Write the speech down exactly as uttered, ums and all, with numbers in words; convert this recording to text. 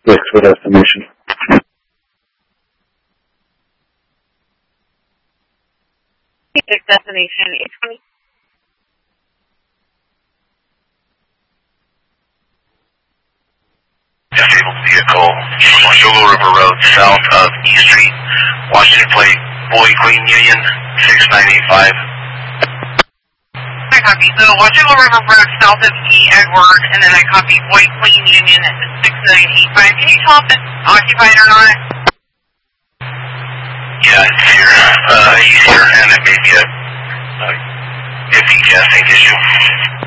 six for destination. Six destination, eight twenty. Disabled vehicle, Sugar River Road, south of E Street, Washington Plate, Boy Queen Union, six nine eight five. I copy. So Washington River Road, south of E Edward, and then I copy Boy Queen Union at six nine eight five. Can you tell if it's occupied or not? Yeah, it's here. Uh, he's here, and it may be a, a iffy casting issue.